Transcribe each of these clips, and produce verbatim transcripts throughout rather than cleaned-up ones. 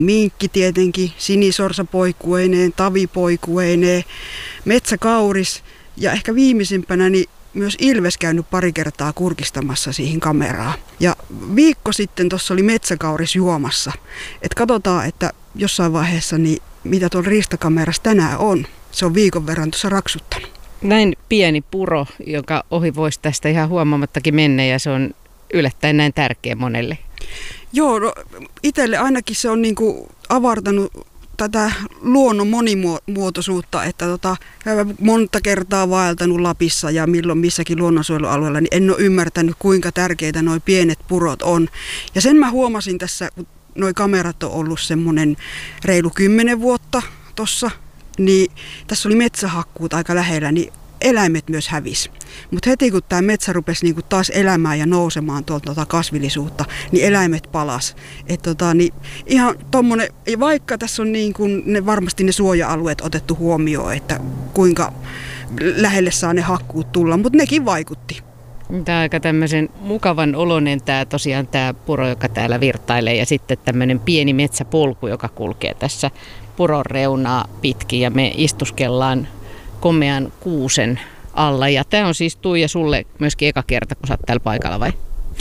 Minkki tietenkin, sinisorsapoikueineen, tavipoikueineen, metsäkauris ja ehkä viimeisimpänä niin myös ilves käynyt pari kertaa kurkistamassa siihen kameraan. Ja viikko sitten tuossa oli metsäkauris juomassa. Et katsotaan, että jossain vaiheessa niin mitä tuolla riistakamerassa tänään on. Se on viikon verran tuossa raksuttanut. Näin pieni puro, joka ohi voisi tästä ihan huomaamattakin mennä ja se on yllättäen näin tärkeä monelle. Joo, no, itselle ainakin se on niinku avartanut tätä luonnon monimuotoisuutta, että tota, monta kertaa vaeltanut Lapissa ja milloin missäkin luonnonsuojelualueella, niin en ole ymmärtänyt, kuinka tärkeitä nuo pienet purot on. Ja sen mä huomasin tässä, kun nuo kamerat on ollut semmoinen reilu kymmenen vuotta tossa, niin tässä oli metsähakkuut aika lähellä, niin eläimet myös hävisi. Mutta heti kun tämä metsä rupesi niinku taas elämään ja nousemaan tuolta tota kasvillisuutta, niin eläimet palas. Et tota, niin ihan tommonen, vaikka tässä on niin kun ne, varmasti ne suoja-alueet otettu huomioon, että kuinka lähelle saa ne hakkuut tulla, mutta nekin vaikutti. Tämä on aika tämmöisen mukavan oloinen tämä tosiaan tämä puro, joka täällä virtailee ja sitten tämmöinen pieni metsäpolku, joka kulkee tässä puron reunaa pitkin ja me istuskellaan komean kuusen alla. Ja tämä on siis Tuija sulle myöskin eka kerta, kun sä oot täällä paikalla vai?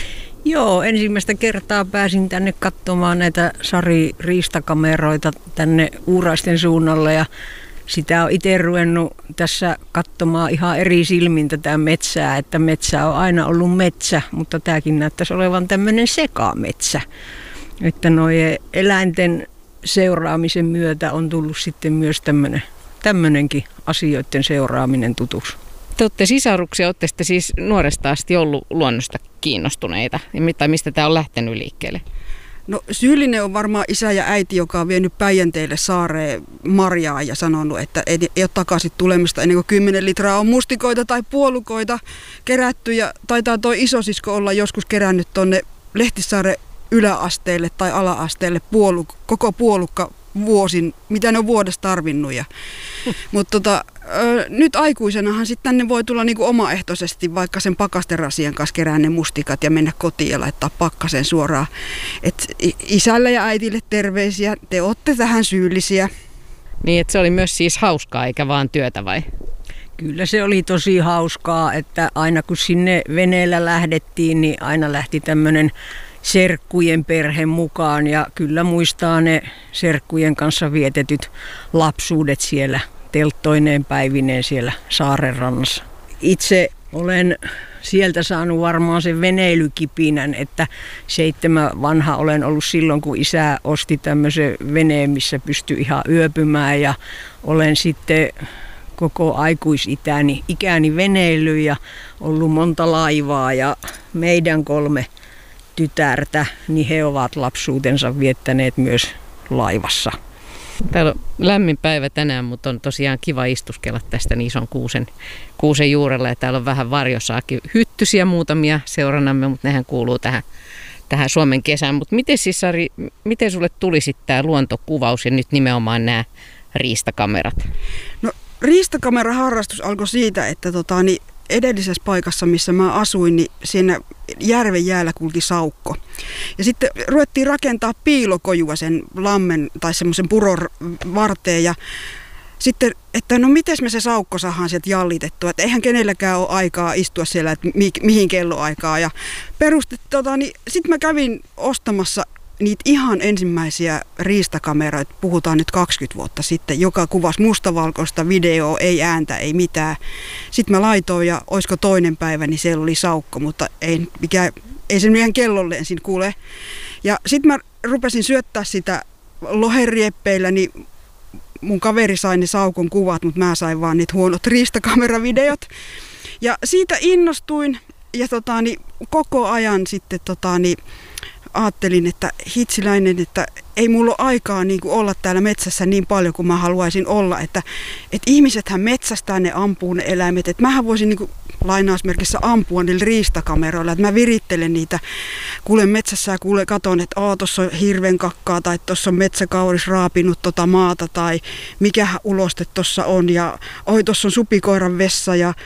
Joo, ensimmäistä kertaa pääsin tänne katsomaan näitä Sari-riistakameroita tänne Uuraisten suunnalla ja sitä on itse ruvennut tässä katsomaan ihan eri silmin tätä metsää, että metsä on aina ollut metsä, mutta tämäkin näyttäisi olevan tämmöinen sekametsä, että noiden eläinten seuraamisen myötä on tullut sitten myös tämmöinen tämmöinenkin asioiden seuraaminen tutuksi. Te olette sisaruksia, olette sitten siis nuoresta asti ollut luonnosta kiinnostuneita. Tai mistä tämä on lähtenyt liikkeelle? No syyllinen on varmaan isä ja äiti, joka on vienyt Päijänteelle saareen marjaa ja sanonut, että ei, ei ole takaisin tulemista ennen kuin kymmenen litraa on mustikoita tai puolukoita kerätty. Ja taitaa tuo isosisko olla joskus kerännyt tuonne Lehtisaaren yläasteelle tai ala-asteelle puolu, koko puolukka vuosin, mitä ne on vuodessa tarvinnut. Ja, mutta tota, nyt aikuisenahan sitten tänne voi tulla niinku omaehtoisesti vaikka sen pakasterasian kanssa kerää ne mustikat ja mennä kotiin ja laittaa pakkaseen suoraan. Et isälle ja äitille terveisiä, te olette tähän syyllisiä. Niin, että se oli myös siis hauskaa eikä vaan työtä vai? Kyllä se oli tosi hauskaa, että aina kun sinne veneellä lähdettiin, niin aina lähti tämmöinen serkkujen perhe mukaan ja kyllä muistaa ne serkkujen kanssa vietetyt lapsuudet siellä telttoineen päivineen siellä saaren rannassa. Itse olen sieltä saanut varmaan sen veneilykipinän, että seitsemän vanha olen ollut silloin, kun isä osti tämmöisen veneen, missä pystyi ihan yöpymään ja olen sitten koko aikuisitäni ikäni veneillyt ja ollut monta laivaa ja meidän kolme tytärtä, niin he ovat lapsuutensa viettäneet myös laivassa. Täällä on lämmin päivä tänään, mutta on tosiaan kiva istuskella tästä niin ison kuusen, kuusen juurella. Ja täällä on vähän varjosaakin hyttysiä muutamia seuranamme, mutta nehän kuuluu tähän, tähän Suomen kesään. Mutta miten siis Sari, miten sulle tuli sitten tämä luontokuvaus ja nyt nimenomaan nämä riistakamerat? No riistakameraharrastus alkoi siitä, että tota, niin edellisessä paikassa, missä mä asuin, niin siinä järven jäällä kulki saukko. Ja sitten ruvettiin rakentaa piilokojua sen lammen tai semmoisen puron varteen. Ja sitten, että no miten me se saukko saadaan sieltä jallitettua, että eihän kenelläkään ole aikaa istua siellä, että mi- mihin kelloaikaa. Ja perustet, tota, niin sitten mä kävin ostamassa niitä ihan ensimmäisiä riistakameroita, puhutaan nyt kaksikymmentä vuotta sitten, joka kuvasi mustavalkoista videoa, ei ääntä, ei mitään. Sitten mä laitoin ja olisiko toinen päivä, niin siellä oli saukko, mutta ei, mikä, ei se meidän kellolle ensin kuule. Ja sitten mä rupesin syöttää sitä lohenrieppeillä, niin mun kaveri sai ne saukon kuvat, mutta mä sain vaan niitä huonot riistakameravideot. Ja siitä innostuin ja tota, niin koko ajan sitten tota, niin ajattelin, että hitsiläinen, että ei mulla ole aikaa niin kuin olla täällä metsässä niin paljon kuin mä haluaisin olla. Että, että ihmisethän metsästää, ne ampuu ne eläimet. Että mähän voisin niin kuin lainausmerkissä ampua niillä riistakameroilla. Että mä virittelen niitä, kuulen metsässä ja kuulen, katon, että tuossa on hirven kakkaa tai tuossa on metsäkauris raapinut tota maata tai mikä uloste tuossa on. Ja oi, tuossa on supikoiran vessa ja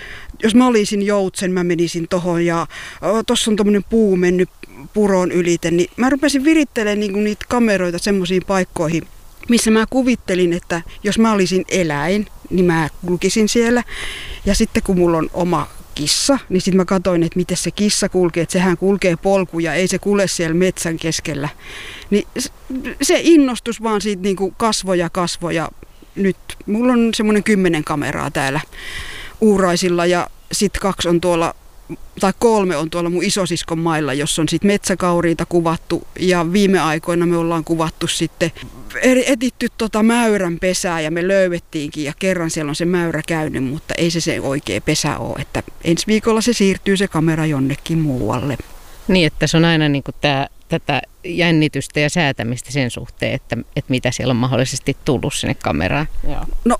jos mä olisin joutsen, mä menisin tohon ja tuossa on tommonen puu mennyt puron ylite, niin mä rupesin virittelemään niinku niitä kameroita semmoisiin paikkoihin, missä mä kuvittelin, että jos mä olisin eläin, niin mä kulkisin siellä. Ja sitten kun mulla on oma kissa, niin sitten mä katsoin, että miten se kissa kulkee, että sehän kulkee polkuja, ei se kulje siellä metsän keskellä. Niin se innostus vaan siitä niinku kasvoja kasvoja. Nyt mulla on semmoinen kymmenen kameraa täällä Uuraisilla ja sitten kaksi on tuolla, tai kolme on tuolla mun isosiskon mailla, jossa on sitten metsäkauriita kuvattu ja viime aikoina me ollaan kuvattu sitten, etitty tota mäyrän pesää ja me löydettiinkin ja kerran siellä on se mäyrä käynyt, mutta ei se se oikea pesä ole, että ensi viikolla se siirtyy se kamera jonnekin muualle. Niin, että se on aina niin kuin tää, tätä jännitystä ja säätämistä sen suhteen, että, että mitä siellä on mahdollisesti tullut sinne kameraan. Joo. No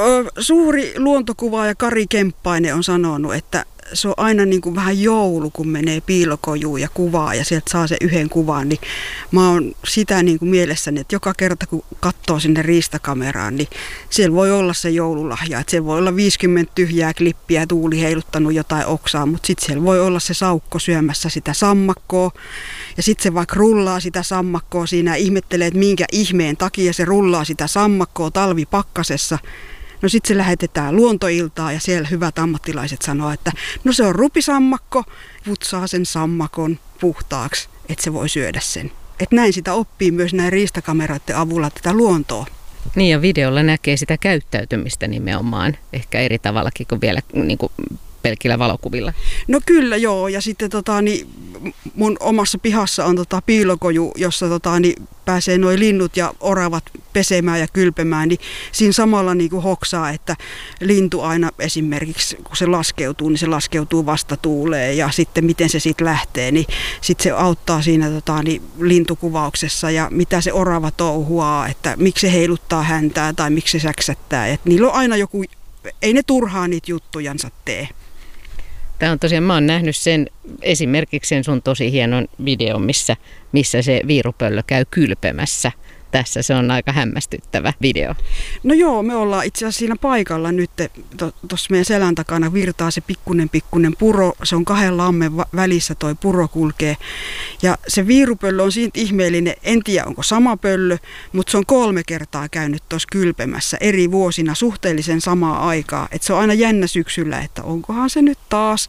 suuri luontokuvaaja Kari Kemppainen on sanonut, että se on aina niin kuin vähän joulu, kun menee piilokojuun ja kuvaa ja sieltä saa se yhden kuvan, niin mä oon sitä niin kuin mielessäni, että joka kerta kun katsoo sinne riistakameraan, niin siellä voi olla se joululahja, että siellä voi olla viisikymmentä tyhjää klippiä, tuuli heiluttanut jotain oksaa, mutta sitten siellä voi olla se saukko syömässä sitä sammakkoa ja sitten se vaikka rullaa sitä sammakkoa siinä ja ihmettelee, että minkä ihmeen takia se rullaa sitä sammakkoa talvipakkasessa. No sitten se lähetetään luontoiltaan ja siellä hyvät ammattilaiset sanoo, että no se on rupisammakko, putsaa sen sammakon puhtaaksi, että se voi syödä sen. Että näin sitä oppii myös näin riistakameroiden avulla tätä luontoa. Niin ja videolla näkee sitä käyttäytymistä nimenomaan, ehkä eri tavallakin kuin vielä niin kuin pelkillä valokuvilla. No kyllä joo, ja sitten tota, niin mun omassa pihassa on tota, piilokoju, jossa tota, niin pääsee nuo linnut ja oravat pesemään ja kylpemään, niin siinä samalla niin kuin hoksaa, että lintu aina esimerkiksi, kun se laskeutuu, niin se laskeutuu vastatuuleen ja sitten miten se sitten lähtee, niin sitten se auttaa siinä tota, niin lintukuvauksessa ja mitä se orava touhuaa, että miksi se heiluttaa häntää tai miksi se säksättää, että niillä on aina joku, ei ne turhaa niitä juttujansa tee. Tämä on tosiaan, mä oon nähnyt sen, esimerkiksi sen sun tosi hienon videon, missä, missä se viirupöllö käy kylpemässä. Tässä se on aika hämmästyttävä video. No joo, me ollaan itse asiassa siinä paikalla nyt, tuossa meidän selän takana virtaa se pikkunen pikkunen puro, se on kahden lammen välissä toi puro kulkee. Ja se viirupöllö on siitä ihmeellinen, en tiedä onko sama pöllö, mutta se on kolme kertaa käynyt tuossa kylpemässä eri vuosina suhteellisen samaa aikaa. Et se on aina jännä syksyllä, että onkohan se nyt taas.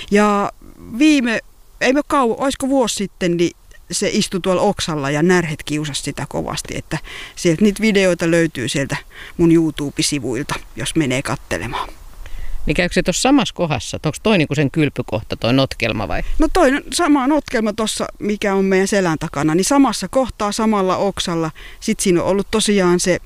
Ja viime, ei me kauan, olisiko vuosi sitten, niin se istui tuolla oksalla ja närhet kiusasi sitä kovasti, että sieltä niitä videoita löytyy sieltä mun YouTube-sivuilta, jos menee katselemaan. Niin käykö se tuossa samassa kohdassa? Onko toi niinku sen kylpykohta, toi notkelma vai? No toi sama notkelma tuossa, mikä on meidän selän takana, niin samassa kohtaa, samalla oksalla. Sitten siinä on ollut tosiaan se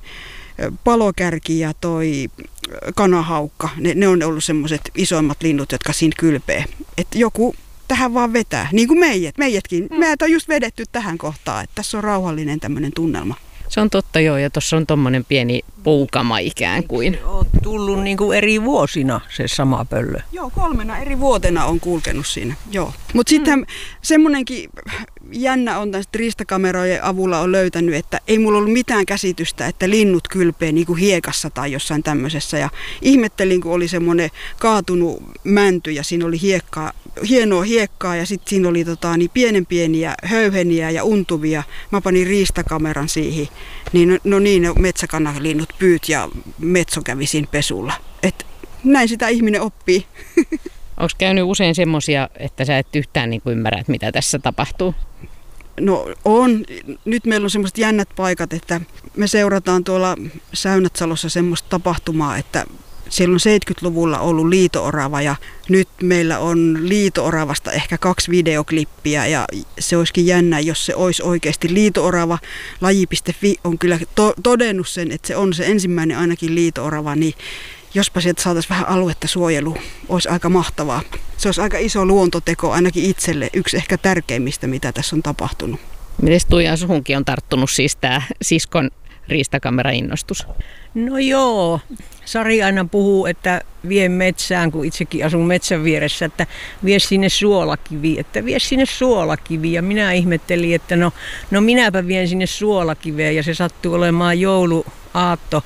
palokärki ja toi kanahaukka. Ne, ne on ollut semmoiset isoimmat linnut, jotka siinä kylpee. Että joku tähän vaan vetää, niin kuin meidät, meidätkin. Meidät on just vedetty tähän kohtaan, että tässä on rauhallinen tämmöinen tunnelma. Se on totta joo, ja tuossa on tommonen pieni puukama ikään kuin. On tullut niin kuin eri vuosina se sama pöllö. Joo, kolmena eri vuotena on kulkenut siinä, joo. Mutta sitten mm. semmoinenkin jännä on tästä riistakamerojen avulla on löytänyt, että ei mulla ollut mitään käsitystä, että linnut kylpee niin kuin hiekassa tai jossain tämmöisessä. Ja ihmettelin, kun oli semmoinen kaatunut mänty ja siinä oli hiekkaa, hienoa hiekkaa ja sitten siinä oli tota, niin pienen pieniä höyheniä ja untuvia. Mä panin riistakameran siihen, niin no, no niin, ne metsäkanalinnut pyyt ja metso kävi siinä pesulla. Et näin sitä ihminen oppii. Onko käynyt usein semmoisia, että sä et yhtään niin kuin ymmärrä, että mitä tässä tapahtuu? No on. Nyt meillä on semmoiset jännät paikat, että me seurataan tuolla Säynätsalossa semmoista tapahtumaa, että siellä on seitsemänkymmentäluvulla ollut liito-orava ja nyt meillä on liito-oravasta ehkä kaksi videoklippiä ja se olisikin jännä, jos se olisi oikeasti liito-orava. Laji piste fi on kyllä to- todennut sen, että se on se ensimmäinen ainakin liito-orava, niin jospa sieltä saataisiin vähän aluetta suojelua, olisi aika mahtavaa. Se olisi aika iso luontoteko ainakin itselle, yksi ehkä tärkeimmistä, mitä tässä on tapahtunut. Mites Tuija, suhunkin on tarttunut siis tämä siskon riistakamera-innostus? No joo, Sari aina puhuu, että vie metsään, kun itsekin asun metsän vieressä, että vie sinne suolakivi, että vie sinne suolakivi. Ja minä ihmettelin, että no, no minäpä vien sinne suolakiveen ja se sattuu olemaan jouluaatto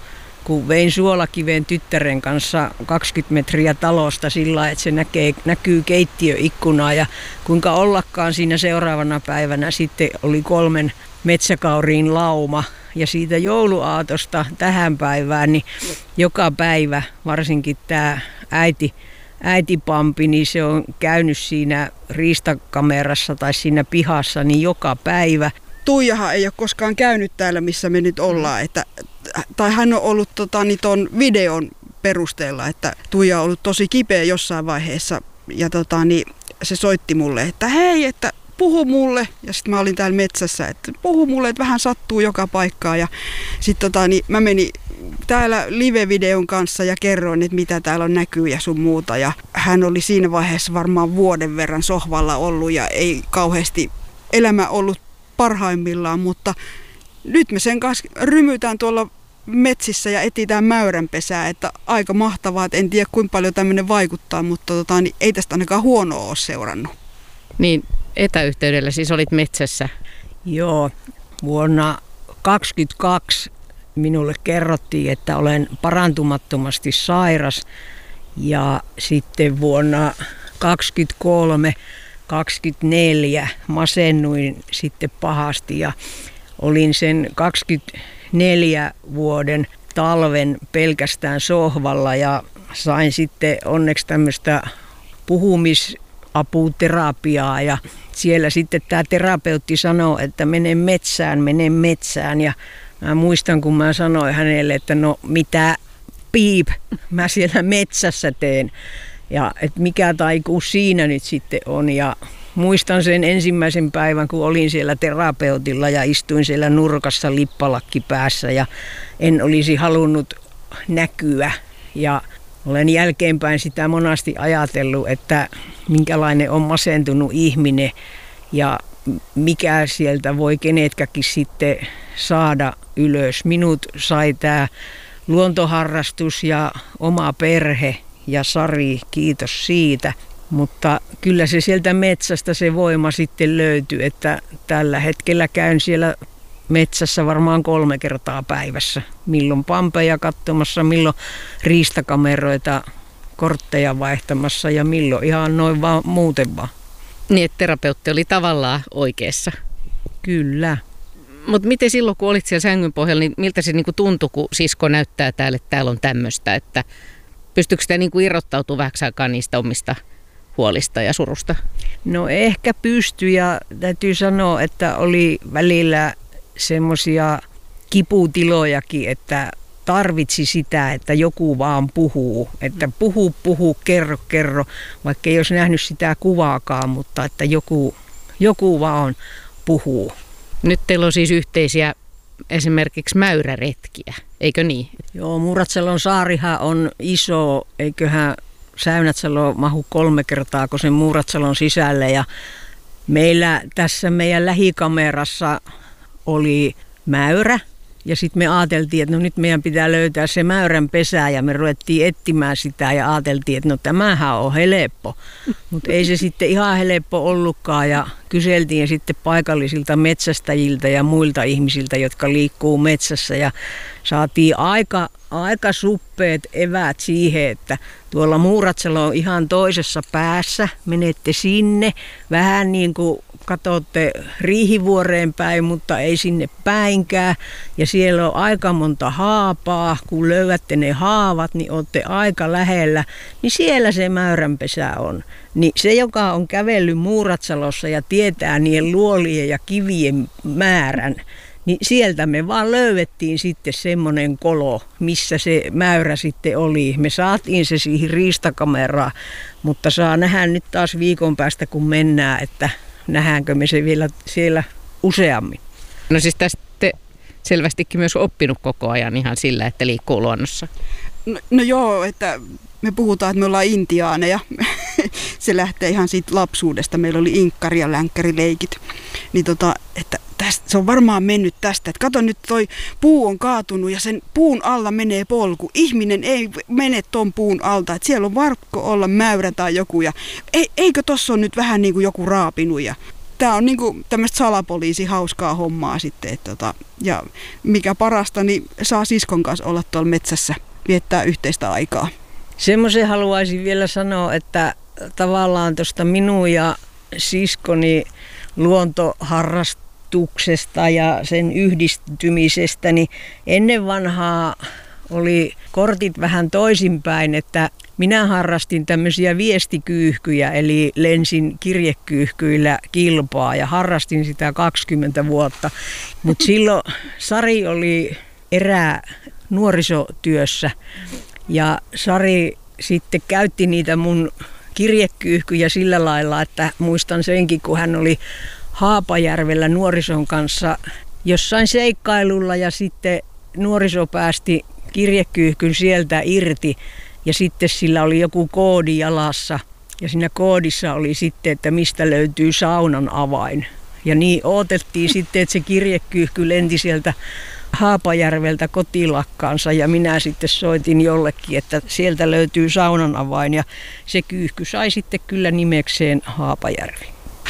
kun vein Suolakiven tyttären kanssa kaksikymmentä metriä talosta sillä lailla, että se näkee, näkyy keittiöikkunaa ja kuinka ollakaan siinä seuraavana päivänä sitten oli kolmen metsäkauriin lauma ja siitä jouluaatosta tähän päivään, niin joka päivä varsinkin tämä äiti, äitipampi, niin se on käynyt siinä riistakamerassa tai siinä pihassa niin joka päivä. Tuijahan ei ole koskaan käynyt täällä, missä me nyt ollaan, että, tai hän on ollut tota, niin ton videon perusteella, että Tuija on ollut tosi kipeä jossain vaiheessa ja tota, niin se soitti mulle, että hei, että puhu mulle, ja sitten mä olin täällä metsässä, että puhu mulle, että vähän sattuu joka paikkaan, ja sitten tota, niin mä menin täällä live-videon kanssa ja kerroin, että mitä täällä on näkyy ja sun muuta, ja hän oli siinä vaiheessa varmaan vuoden verran sohvalla ollut, ja ei kauheasti elämä ollut parhaimmillaan, mutta nyt me sen kanssa rymytään tuolla metsissä ja etsitään mäyränpesää, että aika mahtavaa, että en tiedä kuinka paljon tämmöinen vaikuttaa, mutta tota, niin ei tästä ainakaan huonoa ole seurannut. Niin, etäyhteydellä siis olit metsässä? Joo, vuonna kaksikymmentäkaksi minulle kerrottiin, että olen parantumattomasti sairas ja sitten vuonna kaksikymmentäkolme kaksikymmentäneljä masennuin sitten pahasti ja olin sen kaksikymmentäneljä vuoden talven pelkästään sohvalla ja sain sitten onneksi tämmöistä puhumisaputerapiaa ja siellä sitten tämä terapeutti sanoi, että mene metsään, mene metsään ja mä muistan, kun mä sanoin hänelle, että no mitä piip, mä siellä metsässä teen ja että mikä taikuus siinä nyt sitten on ja muistan sen ensimmäisen päivän, kun olin siellä terapeutilla ja istuin siellä nurkassa lippalakki päässä ja en olisi halunnut näkyä ja olen jälkeenpäin sitä monasti ajatellut, että minkälainen on masentunut ihminen ja mikä sieltä voi kenetkäkin sitten saada ylös. Minut sai tämä luontoharrastus ja oma perhe ja Sari, kiitos siitä. Mutta kyllä se sieltä metsästä se voima sitten löytyy, että tällä hetkellä käyn siellä metsässä varmaan kolme kertaa päivässä. Milloin pampeja katsomassa, milloin riistakameroita, kortteja vaihtamassa ja milloin ihan noin vaan muuten vaan. Niin, että terapeutti oli tavallaan oikeassa. Kyllä. Mutta miten silloin, kun olit siellä sängyn pohjalla, niin miltä se niinku tuntui, kun sisko näyttää täällä, että täällä on tämmöistä, että pystyykö sitä niinku irrottautumaan vähäksi aikaa niistä omista huolista ja surusta? No ehkä pystyi ja täytyy sanoa, että oli välillä semmoisia kiputilojakin, että tarvitsi sitä, että joku vaan puhuu. Että puhu, puhu, kerro, kerro, vaikka ei olisi nähnyt sitä kuvaakaan, mutta että joku, joku vaan puhuu. Nyt teillä on siis yhteisiä esimerkiksi mäyräretkiä, eikö niin? Joo, Muratsalon saarihan on iso, eiköhän Säynätsalo mahu kolme kertaa, kun sen Muratsalon sisälle ja meillä tässä meidän lähikamerassa oli mäyrä ja sitten me ajateltiin, että no nyt meidän pitää löytää se mäyrän pesä ja me ruvettiin etsimään sitä ja ajateltiin, että no tämähän on helppo, mutta ei se sitten ihan helppo ollutkaan ja kyseltiin sitten paikallisilta metsästäjiltä ja muilta ihmisiltä, jotka liikkuu metsässä ja saatiin aika, aika suppeet eväät siihen, että tuolla Muuratsalo on ihan toisessa päässä, menette sinne, vähän niin kuin katsotte Riihivuoreen päin, mutta ei sinne päinkään. Ja siellä on aika monta haapaa, kun löydätte ne haavat, niin olette aika lähellä, niin siellä se mäyränpesä on. Niin se, joka on kävellyt Muuratsalossa ja tietää niiden luolien ja kivien määrän, niin sieltä me vaan löydettiin sitten semmoinen kolo, missä se mäyrä sitten oli. Me saatiin se siihen riistakameraan, mutta saa nähdä nyt taas viikon päästä, kun mennään, että nähdäänkö me se vielä siellä useammin. No siis tästä te selvästikin myös oppinut koko ajan ihan sillä, että liikkuu luonnossa. No, no joo, että me puhutaan, että me ollaan intiaaneja. Se lähtee ihan siitä lapsuudesta. Meillä oli inkkari- ja länkkärileikit. Niin tota, että tästä, se on varmaan mennyt tästä. Että kato nyt, toi puu on kaatunut ja sen puun alla menee polku. Ihminen ei mene ton puun alta. Että siellä on varkko olla mäyrä tai joku. Ja eikö tossa ole nyt vähän niin kuin joku raapinut? Ja Tämä on niinku tämmöistä salapoliisi hauskaa hommaa sitten. Et tota, ja mikä parasta, niin saa siskon kanssa olla tuolla metsässä, viettää yhteistä aikaa. Semmoisen haluaisin vielä sanoa, että tavallaan tuosta minun ja siskoni luontoharrastuksesta ja sen yhdistymisestä, niin ennen vanhaa oli kortit vähän toisinpäin, että minä harrastin tämmöisiä viestikyyhkyjä, eli lensin kirjekyyhkyillä kilpaa ja harrastin sitä kaksikymmentä vuotta. Mutta silloin Sari oli erää nuorisotyössä ja Sari sitten käytti niitä mun kirjekyyhkyjä sillä lailla, että muistan senkin, kun hän oli Haapajärvellä nuorison kanssa jossain seikkailulla ja sitten nuoriso päästi kirjekyyhkyn sieltä irti ja sitten sillä oli joku koodi jalassa ja siinä koodissa oli sitten, että mistä löytyy saunan avain. Ja niin odotettiin sitten, että se kirjekyyhky lenti sieltä Haapajärveltä kotilakkaansa ja minä sitten soitin jollekin, että sieltä löytyy saunan avain ja se kyyhky sai sitten kyllä nimekseen Haapajärvi.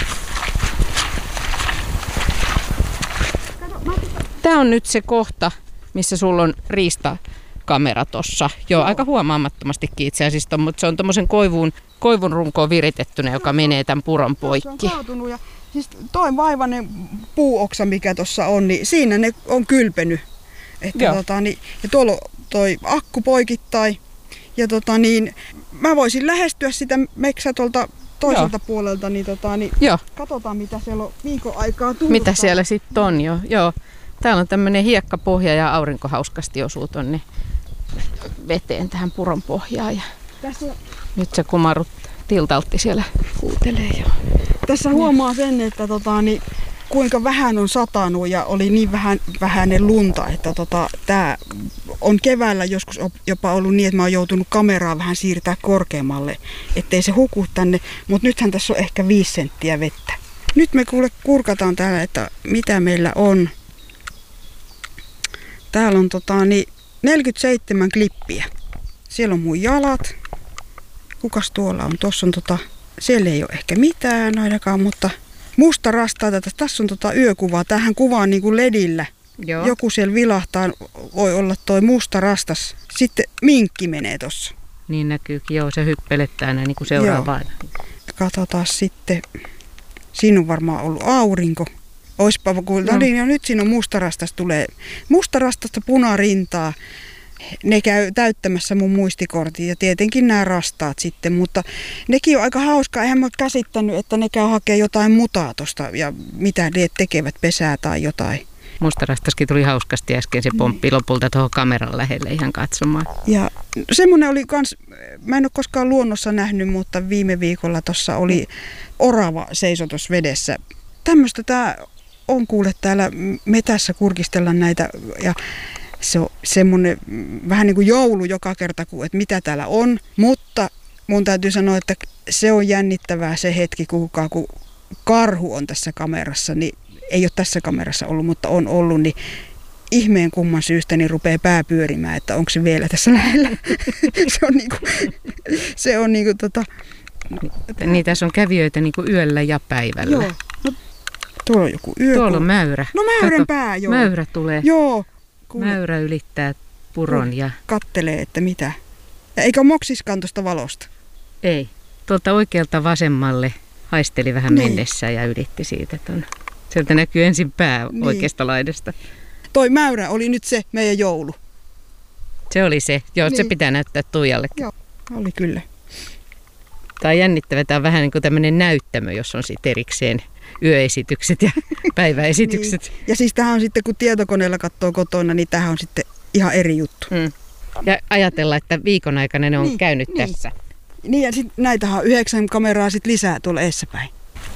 Tämä on nyt se kohta, missä sulla on riistakamera tuossa. Joo, aika huomaamattomastikin itse asiassa, mutta se on tuommoisen koivun, koivun runkoon viritettynä, joka menee tämän puron poikki. Se on kaatunut ja siis toi vaivainen puuoksa, mikä tuossa on, niin siinä ne on kylpenyt. Että tota, niin, ja tuolla on toi akku poikittain. Ja tota, niin, mä voisin lähestyä sitä meksää tuolta toiselta Joo. puolelta, niin, tota, niin katsotaan mitä siellä on viikon aikaa tullut. Mitä siellä sitten on jo. Joo. Täällä on tämmöinen hiekkapohja ja aurinko hauskasti osuu tonne veteen tähän puron pohjaan. Ja Tässä... nyt se kumarut tiltaltti siellä huutelee jo. Tässä huomaa sen, että tota, niin, kuinka vähän on satanut ja oli niin vähän, vähäinen lunta, että tota, tää on keväällä joskus jopa ollut niin, että mä oon joutunut kameraa vähän siirtää korkeammalle, ettei se huku tänne, mutta nythän tässä on ehkä viisi senttiä vettä. Nyt me kuule kurkataan täällä, että mitä meillä on. Täällä on tota, niin neljäkymmentäseitsemän klippiä. Siellä on mun jalat. Kukas tuolla on? Tuossa on tota, siellä ei ole ehkä mitään ainakaan, mutta musta rastaa tätä. Tässä on tota yökuvaa. Tämähän kuvaa niin kuin ledillä. Joo. Joku siellä vilahtaa, voi olla toi musta rastas. Sitten minkki menee tossa. Niin näkyykin, joo, se hyppelettää näin niin kuin seuraavaan. Katsotaan sitten. Siinä on varmaan ollut aurinko. Oispa kun, no. niin, ja nyt siinä on mustarastas tulee. Mustarastasta punarintaa. Ne käy täyttämässä mun muistikortin ja tietenkin nämä rastaat sitten, mutta nekin on aika hauskaa. Eihän mä ole käsittänyt, että ne käy hakemaan jotain mutaa tosta ja mitä ne tekevät, pesää tai jotain. Mustarastaskin tuli hauskasti äsken, se pomppi lopulta tuohon kameran lähelle ihan katsomaan. Ja semmoinen oli kans, mä en ole koskaan luonnossa nähnyt, mutta viime viikolla tuossa oli orava seisotus vedessä. Tämmöistä tää on kuule täällä metässä kurkistella näitä ja se on semmoinen vähän niin kuin joulu joka kerta, että mitä täällä on, mutta mun täytyy sanoa, että se on jännittävää se hetki, kukaan, kun karhu on tässä kamerassa, niin ei ole tässä kamerassa ollut, mutta on ollut, niin ihmeen kumman syystä niin rupeaa pää pyörimään, että onko se vielä tässä lähellä. se on niinku, se on niinku tota... Niin tässä on kävijöitä niinku yöllä ja päivällä. Joo. No, tuolla on joku yö. Tuolla on mäyrä. No mäyrän Kato, pää, joo. Mäyrä tulee. Joo. Kuule. Mäyrä ylittää puron ja... Kattelee, että mitä. Ja eikä moksiskaan tuosta valosta. Ei. Tuolta oikealta vasemmalle haisteli vähän niin. mennessä ja ylitti siitä ton. Sieltä näkyy ensin pää niin. oikeasta laidasta. Toi mäyrä oli nyt se meidän joulu. Se oli se. Joo, niin. Se pitää näyttää Tuijallekin. Joo, oli kyllä. Tämä on jännittävä. Tämä on vähän niin kuin tämmöinen näyttämö, jos on sitten erikseen yöesitykset ja päiväesitykset. Niin. Ja siis tämähän on sitten, kun tietokoneella katsoo kotona, niin tämähän on sitten ihan eri juttu. Mm. Ja ajatella, että viikon aikana ne on niin, käynyt niin. tässä. Niin ja sitten näitähän on yhdeksän kameraa sit lisää tuolla eessäpäin.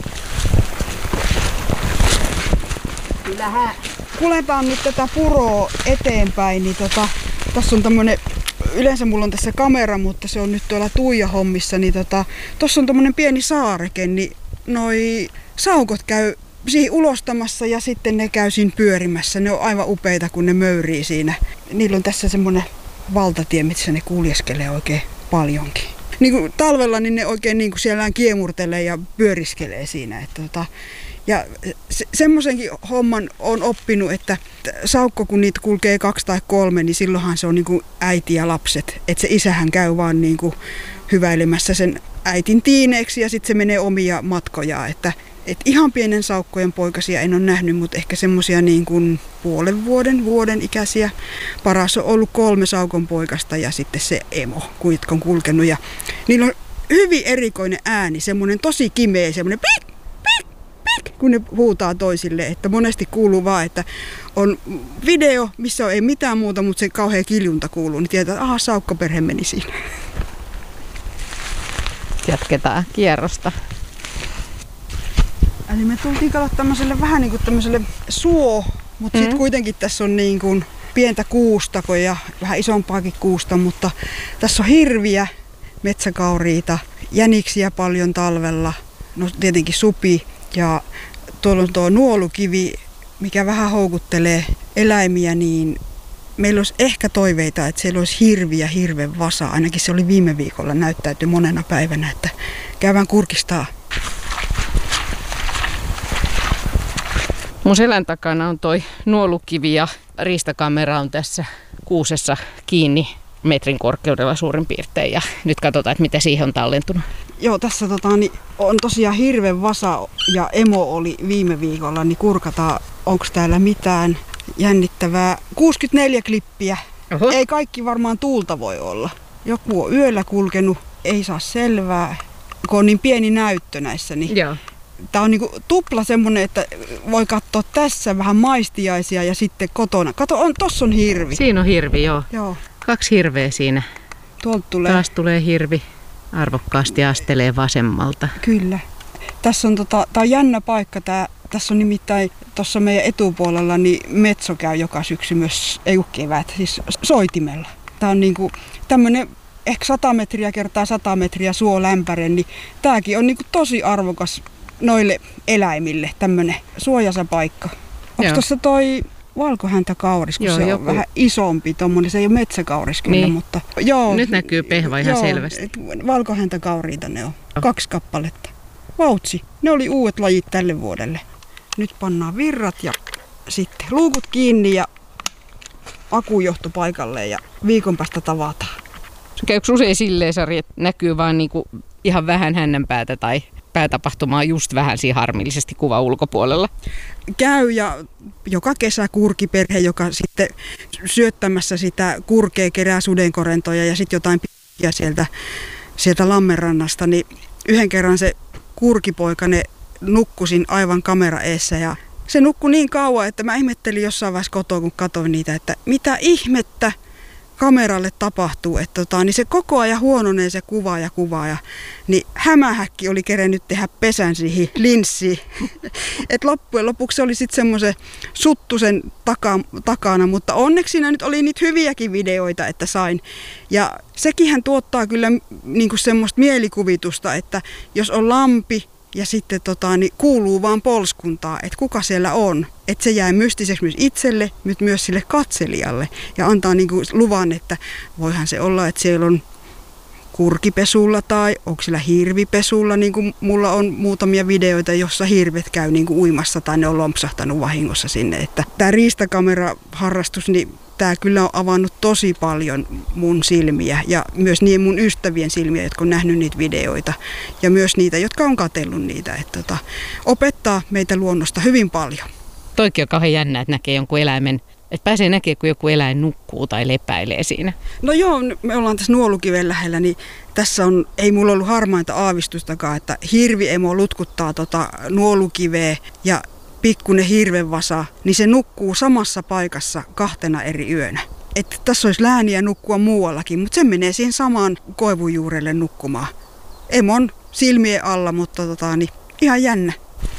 Kyllähän. Kuljetaan nyt tätä puroa eteenpäin, niin tota, tässä on tämmönen, yleensä mulla on tässä kamera, mutta se on nyt tuolla Tuija-hommissa, niin tota, tossa on tämmönen pieni saareke, niin noi saukot käy siihen ulostamassa ja sitten ne käy siinä pyörimässä. Ne on aivan upeita, kun ne möyrii siinä. Niillä on tässä semmonen valtatie, missä ne kuljeskelee oikein paljonkin. Niin kuin talvella niin ne oikein niin kuin siellä kiemurtelee ja pyöriskelee siinä. Että tota, Ja se, semmoisenkin homman on oppinut, että saukko kun niitä kulkee kaksi tai kolme, niin silloinhan se on niin kuin äiti ja lapset. Että se isähän käy vaan niin kuin hyväilemässä sen äitin tiineeksi ja sitten se menee omia matkojaan. Että et ihan pienen saukkojen poikasia en ole nähnyt, mutta ehkä semmoisia niin kuin puolen vuoden, vuoden ikäisiä. Paras on ollut kolme saukon poikasta ja sitten se emo, jotka on kulkenut. Ja niillä on hyvin erikoinen ääni, semmoinen tosi kimeä, semmoinen pik, pik, pik, kun ne huutaa toisille. Että monesti kuuluu vaan, että on video, missä ei mitään muuta, mutta se kauhea kiljunta kuuluu, niin tietää, että aha, saukkoperhe meni siinä. Jatketaan kierrosta. Eli me tultiin katsomaan tämmöiselle vähän niin kuin tämmöiselle suo, mutta mm. sitten kuitenkin tässä on niin kuin pientä kuustako ja vähän isompaakin kuusta, mutta tässä on hirviä, metsäkauriita, jäniksiä paljon talvella, no tietenkin supi ja tuolla on tuo nuolukivi, mikä vähän houkuttelee eläimiä, niin meillä olisi ehkä toiveita, että siellä olisi hirviä, hirven vasa. Ainakin se oli viime viikolla, näyttäytyi monena päivänä, että käydään kurkistaa. Mun selän takana on toi nuolukivi ja riistakamera on tässä kuusessa kiinni metrin korkeudella suurin piirtein. Ja nyt katsotaan, että mitä siihen on tallentunut. Joo, tässä tota, niin on tosiaan hirven vasa ja emo oli viime viikolla, niin kurkataan, onko täällä mitään jännittävää. kuusikymmentäneljä klippiä. Oho. Ei kaikki varmaan tuulta voi olla. Joku on yöllä kulkenut, ei saa selvää, kun on niin pieni näyttö näissä. Niin joo. Tää on niinku tupla semmonen, että voi katsoa tässä vähän maistiaisia ja sitten kotona. Kato, on, tossa on hirvi. Siinä on hirvi, joo. Joo. Kaksi hirveä siinä. Tuolta tulee. Taas tulee hirvi. Arvokkaasti astelee vasemmalta. Kyllä. Tässä on, tota, tää on jännä paikka. Tää, tässä on nimittäin tuossa meidän etupuolella niin metso käy joka syksy myös, ei kevät, siis soitimella. Tää on niinku tämmönen ehkä sata metriä kertaa sata metriä suolämpäre, niin tääkin on niinku tosi arvokas noille eläimille, tämmönen suojasa paikka. Onko tuossa toi valkohäntäkauris, kun joo, se joku on vähän isompi tommonen, se ei ole metsäkauris kyllä, niin. Mutta joo. Nyt näkyy pehva ihan joo, selvästi. Valkohäntäkauriita ne on, kaksi kappaletta. Vautsi, ne oli uudet lajit tälle vuodelle. Nyt pannaan virrat ja sitten luukut kiinni ja akujohto paikalleen ja viikon päästä tavataan. Käykö usein silleen, Sari, että näkyy vaan niinku ihan vähän hännänpäätä tai päätapahtumaa just vähän siinä harmillisesti kuva ulkopuolella? Käy ja joka kesä kurkiperhe, joka sitten syöttämässä sitä kurkea kerää sudenkorentoja ja sitten jotain p***jä sieltä, sieltä lammenrannasta, niin yhden kerran se kurkipoikane nukkusin aivan kamera eessä ja se nukkui niin kauan, että mä ihmettelin jossain vaiheessa kotoa, kun katsoin niitä, että mitä ihmettä kameralle tapahtuu, että tota, niin se koko ajan huononee se kuva ja kuva ja niin hämähäkki oli kerennyt tehdä pesän siihen linssiin. Et loppujen lopuksi se oli sitten semmoisen suttusen taka, takana, mutta onneksi siinä nyt oli niitä hyviäkin videoita, että sain. Ja sekinhän tuottaa kyllä niinku semmoista mielikuvitusta, että jos on lampi ja sitten tota, niin kuuluu vaan polskuntaa, että kuka siellä on. Että se jää mystiseksi myös itselle, mutta myös sille katselijalle. Ja antaa niinku luvan, että voihan se olla, että siellä on kurkipesulla tai onko siellä hirvipesulla. Niin kuin mulla on muutamia videoita, jossa hirvet käy niinku uimassa tai ne on lompsahtanut vahingossa sinne. Että tämä riistakameraharrastus, niin tämä kyllä on avannut tosi paljon mun silmiä ja myös niin mun ystävien silmiä, jotka on nähnyt niitä videoita ja myös niitä, jotka on katsellut niitä. Että tota, opettaa meitä luonnosta hyvin paljon. Toikin on kauhean jännä, että näkee jonkun eläimen, että pääsee näkemään, kun joku eläin nukkuu tai lepäilee siinä. No joo, me ollaan tässä Nuolukiven lähellä, niin tässä on, ei mulla ollut harmainta aavistustakaan, että hirviemo lutkuttaa tota nuolukiveä ja pikkuinen hirvenvasa, niin se nukkuu samassa paikassa kahtena eri yönä. Että tässä olisi lääniä nukkua muuallakin, mutta se menee siihen samaan koivujuurelle nukkumaan. Emon silmien alla, mutta tota, niin ihan jännä.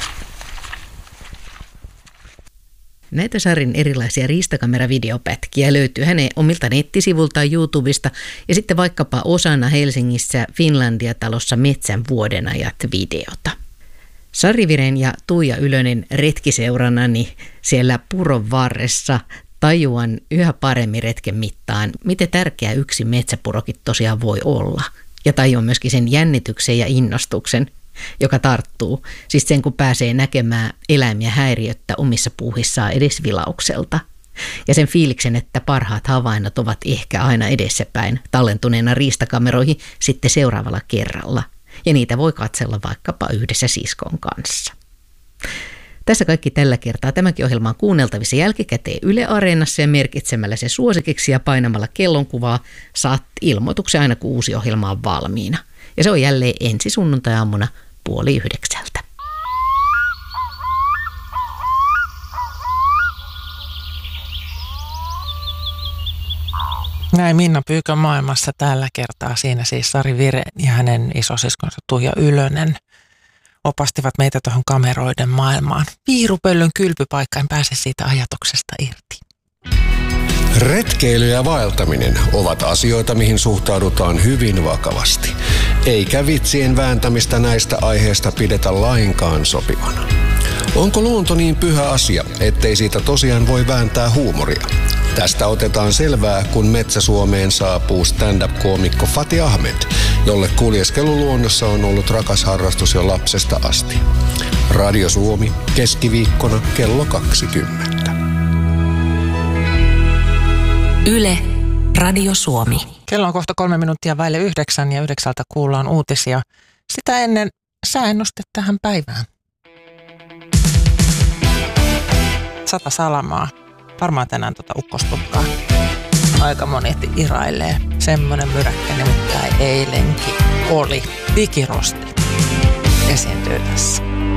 Näitä Sarin erilaisia riistakameravideopätkiä löytyy hänen omilta nettisivultaan YouTubesta ja sitten vaikkapa osana Helsingissä Finlandia-talossa Metsän vuodenajat videota. Sari Viren ja Tuija Ylönen retkiseurannani siellä puron varressa tajuan yhä paremmin retken mittaan, miten tärkeä yksi metsäpurokin tosiaan voi olla. Ja tajuan myöskin sen jännityksen ja innostuksen, joka tarttuu. Siis sen, kun pääsee näkemään eläimiä häiriöttä omissa puuhissaan edes vilaukselta. Ja sen fiiliksen, että parhaat havainnot ovat ehkä aina edessäpäin tallentuneena riistakameroihin sitten seuraavalla kerralla. Ja niitä voi katsella vaikkapa yhdessä siskon kanssa. Tässä kaikki tällä kertaa. Tämäkin ohjelma on kuunneltavissa jälkikäteen Yle Areenassa ja merkitsemällä se suosikiksi ja painamalla kellonkuvaa saat ilmoituksen aina, kun uusi ohjelma on valmiina. Ja se on jälleen ensi sunnuntai-aamuna puoli yhdeksältä. Näin Minna Pyykön maailmassa tällä kertaa. Siinä siis Sari Vire ja hänen isosiskonsa Tuija Ylönen opastivat meitä tuohon kameroiden maailmaan. Viirupöllön kylpypaikka, en pääse siitä ajatuksesta irti. Retkeily ja vaeltaminen ovat asioita, mihin suhtaudutaan hyvin vakavasti. Eikä vitsien vääntämistä näistä aiheista pidetä lainkaan sopivana. Onko luonto niin pyhä asia, ettei siitä tosiaan voi vääntää huumoria? Tästä otetaan selvää, kun Metsä-Suomeen saapuu stand-up-koomikko Fatih Ahmed, jolle kuljeskelu luonnossa on ollut rakas harrastus jo lapsesta asti. Radio Suomi, keskiviikkona kello kaksikymmentä. Yle, Radio Suomi. Kello on kohta kolme minuuttia vaille yhdeksän ja yhdeksältä kuullaan uutisia. Sitä ennen sääennuste tähän päivään. Sata salamaa. Varmaan tänään tuota ukkosputkaa. Aika moni irailee. Semmoinen myräkkä nimittäin eilenkin oli. Digirosti esiintyy tässä.